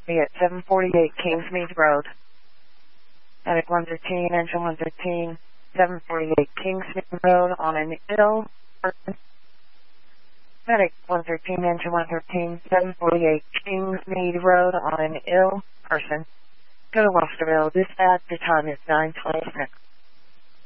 Be at 748 Kingsmead Road. Medic 113, engine 113, 748 Kingsmead Road on an ill person. Medic 113, engine 113, 748 Kingsmead Road on an ill person. Go to Westerville. Dispatch, your time is 9:26.